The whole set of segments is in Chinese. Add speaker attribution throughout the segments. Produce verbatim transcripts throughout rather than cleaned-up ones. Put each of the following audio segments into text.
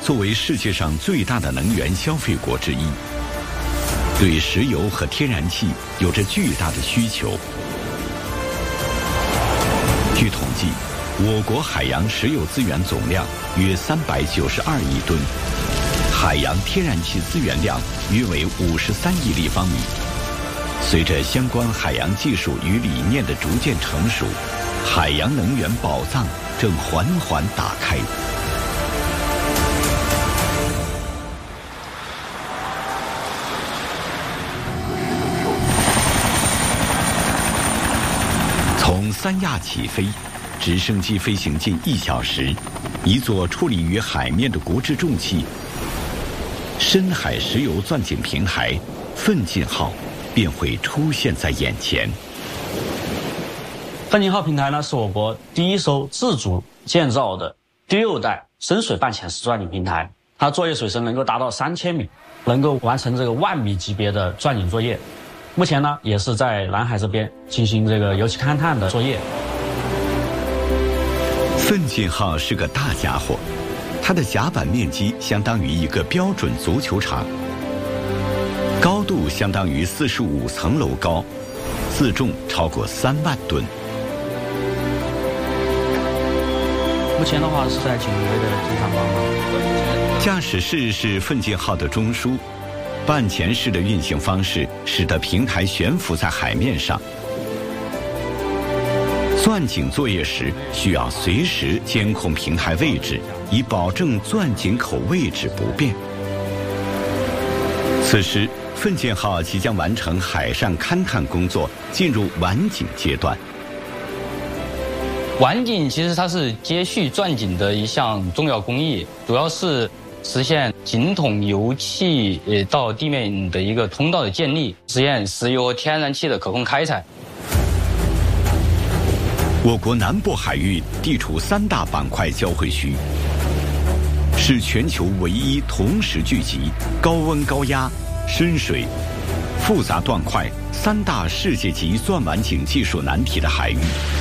Speaker 1: 作为世界上最大的能源消费国之一，对石油和天然气有着巨大的需求。据统计，我国海洋石油资源总量约三百九十二亿吨，海洋天然气资源量约为五十三亿立方米。随着相关海洋技术与理念的逐渐成熟，海洋能源宝藏正缓缓打开。从三亚起飞，直升机飞行近一小时，一座矗立于海面的国之重器——深海石油钻井平台奋进号便会出现在眼前。
Speaker 2: 奋进号平台呢，是我国第一艘自主建造的第六代深水半潜式钻井平台，它作业水深能够达到三千米，能够完成这个万米级别的钻井作业。目前呢，也是在南海这边进行这个油气勘探的作业。
Speaker 1: 奋进号是个大家伙，它的甲板面积相当于一个标准足球场，高度相当于四十五层楼高，自重超过三万吨。
Speaker 2: 目前的话是在锦围的经常帮忙。
Speaker 1: 驾驶室是奋进号的中枢，半潜式的运行方式使得平台悬浮在海面上。钻井作业时需要随时监控平台位置，以保证钻井口位置不变。此时，奋进号即将完成海上勘探工作，进入完井阶段。
Speaker 3: 完井其实它是接续钻井的一项重要工艺，主要是实现井筒油气呃到地面的一个通道的建立，实现石油和天然气的可控开采。
Speaker 1: 我国南部海域地处三大板块交汇区，是全球唯一同时聚集高温高压、深水、复杂断块三大世界级钻完井技术难题的海域。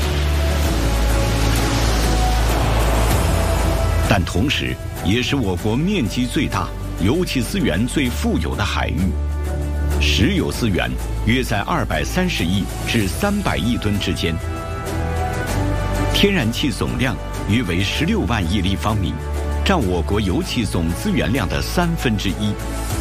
Speaker 1: 但同时也是我国面积最大、油气资源最富有的海域，石油资源约在二百三十亿至三百亿吨之间，天然气总量约为十六万亿立方米，占我国油气总资源量的三分之一。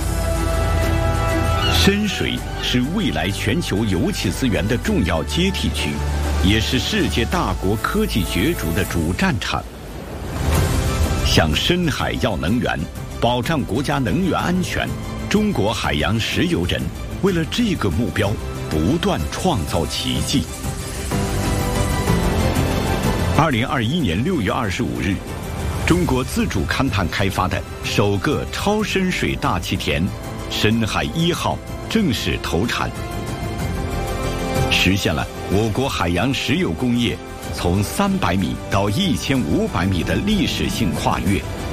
Speaker 1: 深水是未来全球油气资源的重要接替区，也是世界大国科技角逐的主战场。向深海要能源，保障国家能源安全，中国海洋石油人为了这个目标不断创造奇迹。二零二一年六月二十五日，中国自主勘探开发的首个超深水大气田深海一号正式投产，实现了我国海洋石油工业从三百米到一千五百米的历史性跨越。